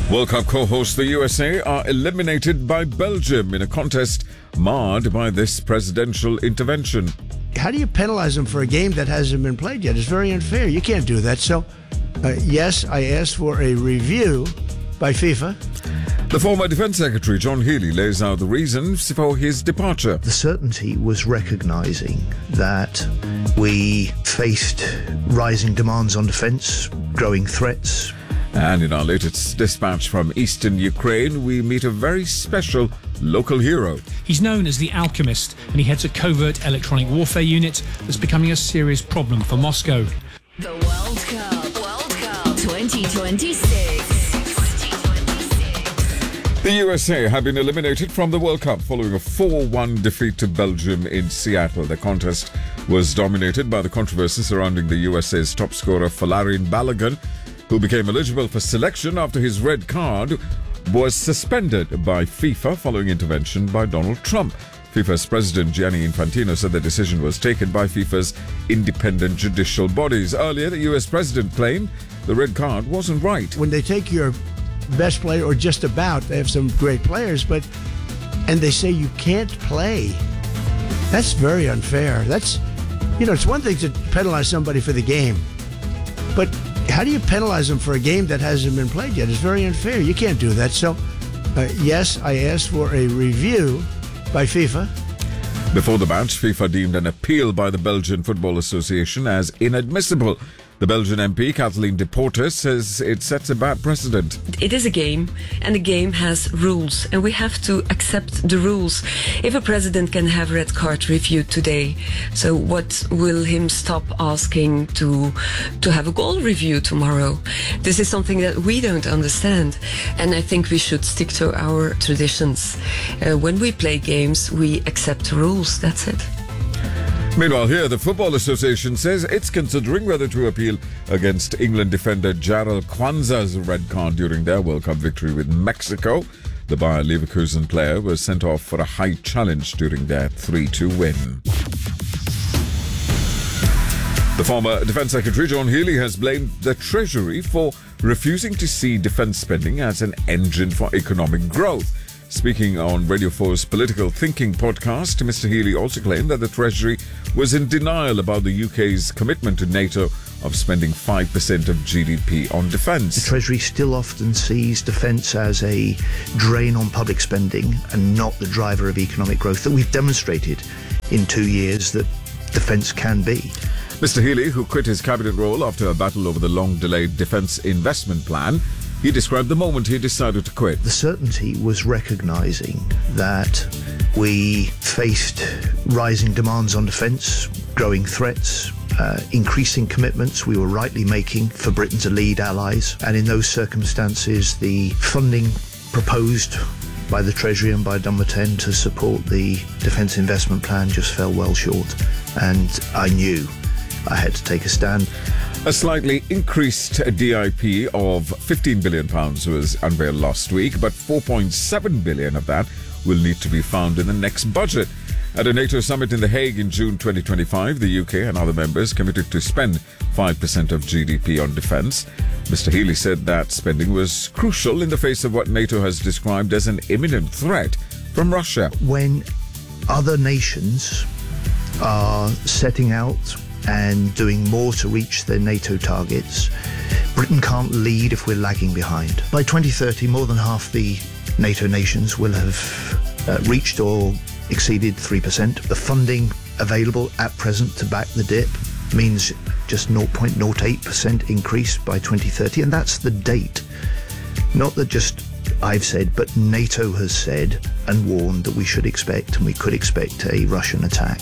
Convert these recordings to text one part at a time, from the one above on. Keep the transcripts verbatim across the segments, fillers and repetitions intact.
World Cup co-hosts the U S A are eliminated by Belgium in a contest marred by this presidential intervention. How do you penalize them for a game that hasn't been played yet? It's very unfair. You can't do that. So, uh, yes, I asked for a review by FIFA. The former Defence Secretary, John Healey, lays out the reasons for his departure. The certainty was recognising that we faced rising demands on defence, growing threats. And in our latest dispatch from eastern Ukraine, we meet a very special local hero. He's known as the Alchemist, and he heads a covert electronic warfare unit that's becoming a serious problem for Moscow. The World Cup, World Cup twenty twenty-six. The U S A have been eliminated from the World Cup following a four one defeat to Belgium in Seattle. The contest was dominated by the controversy surrounding the U S A's top scorer Folarin Balogun, who became eligible for selection after his red card was suspended by FIFA following intervention by Donald Trump. FIFA's president Gianni Infantino said the decision was taken by FIFA's independent judicial bodies. Earlier, the U S president claimed the red card wasn't right. When they take your best player, or just about, they have some great players, but and they say you can't play, that's very unfair. That's, you know, it's one thing to penalize somebody for the game, but how do you penalize them for a game that hasn't been played yet? It's very unfair. You can't do that. So, uh, yes, I asked for a review by FIFA. Before the match, FIFA deemed an appeal by the Belgian Football Association as inadmissible. The Belgian M P, Kathleen de Porter, says it sets a bad precedent. It is a game, and the game has rules, and we have to accept the rules. If a president can have red card reviewed today, so what will him stop asking to to have a goal review tomorrow? This is something that we don't understand, and I think we should stick to our traditions. Uh, when we play games, we accept the rules. That's it. Meanwhile, here, the Football Association says it's considering whether to appeal against England defender Jarell Quansah's red card during their World Cup victory with Mexico. The Bayer Leverkusen player was sent off for a high challenge during their three two win. The former Defence Secretary John Healey has blamed the Treasury for refusing to see defence spending as an engine for economic growth. Speaking on Radio four's Political Thinking podcast, Mister Healey also claimed that the Treasury was in denial about the U K's commitment to NATO of spending five percent of G D P on defence. The Treasury still often sees defence as a drain on public spending and not the driver of economic growth that we've demonstrated in two years that defence can be. Mister Healey, who quit his cabinet role after a battle over the long-delayed defence investment plan, he described the moment he decided to quit. The certainty was recognising that we faced rising demands on defence, growing threats, uh, increasing commitments we were rightly making for Britain to lead allies. And in those circumstances, the funding proposed by the Treasury and by Number ten to support the Defence Investment Plan just fell well short. And I knew I had to take a stand. A slightly increased D I P of fifteen billion pounds was unveiled last week, but four point seven billion pounds of that will need to be found in the next budget. At a NATO summit in The Hague in June twenty twenty-five, the U K and other members committed to spend five percent of G D P on defence. Mister Healey said that spending was crucial in the face of what NATO has described as an imminent threat from Russia. When other nations are setting out and doing more to reach their NATO targets, Britain can't lead if we're lagging behind. By twenty thirty, more than half the NATO nations will have uh, reached or exceeded three percent. The funding available at present to back the dip means just zero point zero eight percent increase by twenty thirty, and that's the date. Not that just I've said, but NATO has said and warned that we should expect, and we could expect, a Russian attack.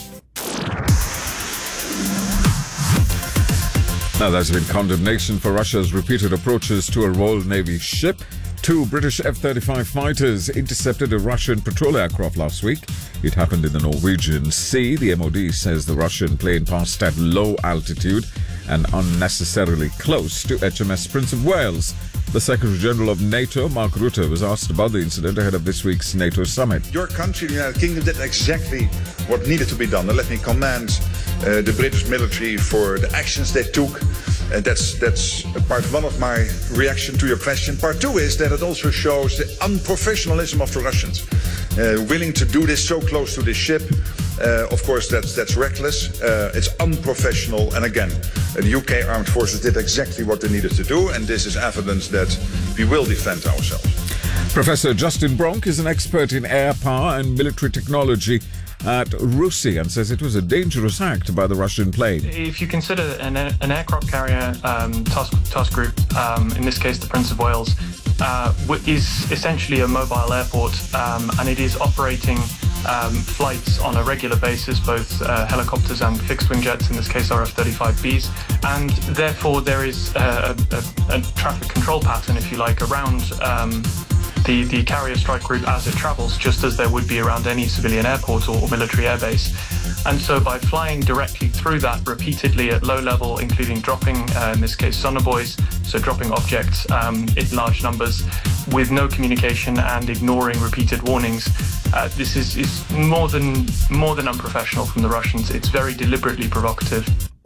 Now, there's been condemnation for Russia's repeated approaches to a Royal Navy ship. Two British F thirty-five fighters intercepted a Russian patrol aircraft last week. It happened in the Norwegian Sea. The M O D says the Russian plane passed at low altitude and unnecessarily close to H M S Prince of Wales. The Secretary-General of NATO, Mark Rutte, was asked about the incident ahead of this week's NATO summit. Your country, the United Kingdom, did exactly what needed to be done. And let me commend uh, the British military for the actions they took And that's that's part one of my reaction to your question. Part two is that it also shows the unprofessionalism of the Russians. Uh, willing to do this so close to this ship. Uh, of course, that's that's reckless. Uh, it's unprofessional. And again, uh, the U K armed forces did exactly what they needed to do. And this is evidence that we will defend ourselves. Professor Justin Bronk is an expert in air power and military technology at Rusi and says it was a dangerous act by the Russian plane. If you consider an, an aircraft carrier um, task, task group, um, in this case the Prince of Wales, uh, is essentially a mobile airport, um, and it is operating um, flights on a regular basis, both uh, helicopters and fixed-wing jets, in this case R F thirty-five Bs, and therefore there is a, a, a traffic control pattern, if you like, around um, The, the carrier strike group as it travels, just as there would be around any civilian airport or, or military airbase. And so by flying directly through that repeatedly at low level, including dropping, uh, in this case, sonobuoys, so dropping objects um, in large numbers with no communication and ignoring repeated warnings, uh, this is, is more than more than unprofessional from the Russians. It's very deliberately provocative.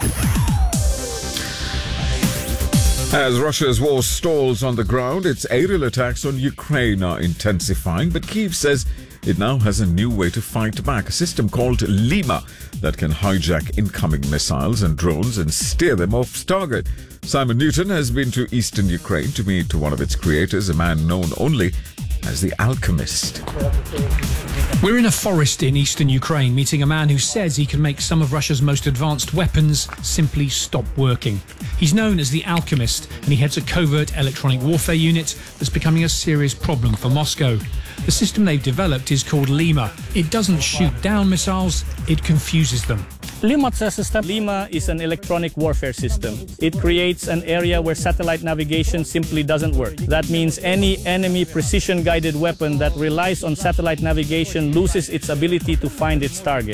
As Russia's war stalls on the ground, its aerial attacks on Ukraine are intensifying, but Kyiv says it now has a new way to fight back, a system called Lima that can hijack incoming missiles and drones and steer them off target. Simon Newton has been to eastern Ukraine to meet one of its creators, a man known only as the Alchemist. We're in a forest in eastern Ukraine, meeting a man who says he can make some of Russia's most advanced weapons simply stop working. He's known as the Alchemist, and he heads a covert electronic warfare unit that's becoming a serious problem for Moscow. The system they've developed is called Lima. It doesn't shoot down missiles, it confuses them. Lima system. Lima is an electronic warfare system. It creates an area where satellite navigation simply doesn't work. That means any enemy precision-guided weapon that relies on satellite navigation loses its ability to find its target.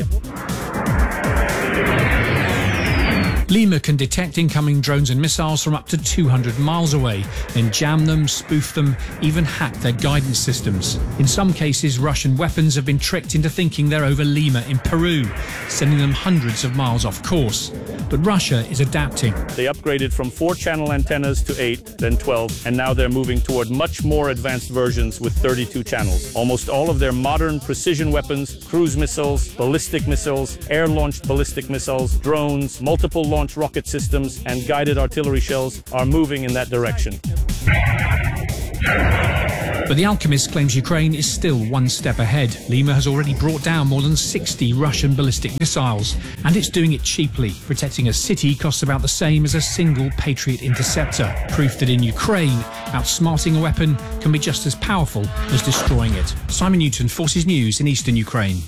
Lima can detect incoming drones and missiles from up to two hundred miles away, then jam them, spoof them, even hack their guidance systems. In some cases, Russian weapons have been tricked into thinking they're over Lima in Peru, sending them hundreds of miles off course. But Russia is adapting. They upgraded from four channel antennas to eight, then twelve, and now they're moving toward much more advanced versions with thirty-two channels. Almost all of their modern precision weapons, cruise missiles, ballistic missiles, air-launched ballistic missiles, drones, multiple launch rocket systems, and guided artillery shells are moving in that direction. But the Alchemist claims Ukraine is still one step ahead. Lima has already brought down more than sixty Russian ballistic missiles, and it's doing it cheaply. Protecting a city costs about the same as a single Patriot interceptor. Proof that in Ukraine, outsmarting a weapon can be just as powerful as destroying it. Simon Newton, Forces News in eastern Ukraine.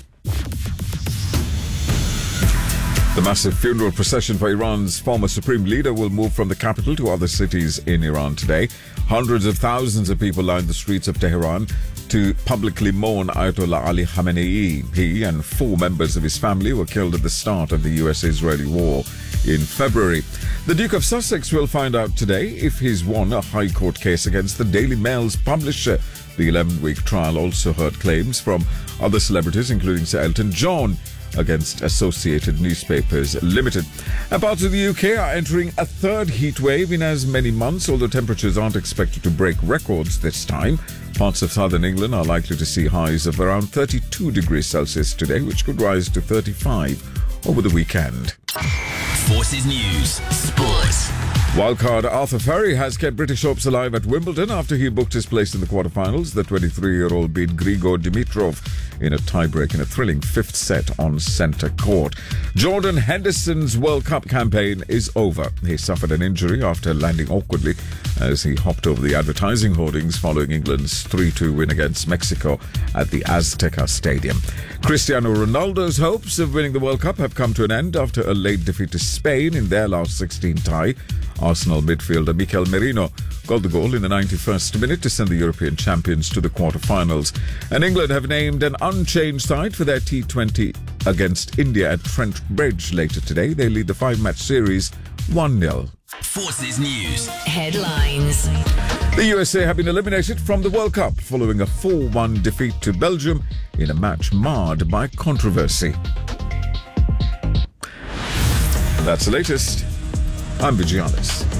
The massive funeral procession for Iran's former supreme leader will move from the capital to other cities in Iran today. Hundreds of thousands of people lined the streets of Tehran to publicly mourn Ayatollah Ali Khamenei. He and four members of his family were killed at the start of the U S-Israeli war in February. The Duke of Sussex will find out today if he's won a High Court case against the Daily Mail's publisher. The eleven-week trial also heard claims from other celebrities, including Sir Elton John, against Associated Newspapers Limited. And parts of the U K are entering a third heat wave in as many months, although temperatures aren't expected to break records this time. Parts of southern England are likely to see highs of around thirty-two degrees Celsius today, which could rise to thirty-five over the weekend. Forces News Sports. Wildcard Arthur Furry has kept British hopes alive at Wimbledon after he booked his place in the quarterfinals. The twenty-three-year-old beat Grigor Dimitrov in a tiebreak in a thrilling fifth set on centre court. Jordan Henderson's World Cup campaign is over. He suffered an injury after landing awkwardly as he hopped over the advertising hoardings following England's three two win against Mexico at the Azteca Stadium. Cristiano Ronaldo's hopes of winning the World Cup have come to an end after a late defeat to Spain in their last sixteen tie. Arsenal midfielder Mikel Merino got the goal in the ninety-first minute to send the European champions to the quarter-finals. And England have named an unchanged side for their T twenty against India at Trent Bridge later today. They lead the five-match series one nil. Forces News Headlines. The U S A have been eliminated from the World Cup following a four one defeat to Belgium in a match marred by controversy. That's the latest. I'm Vigianis.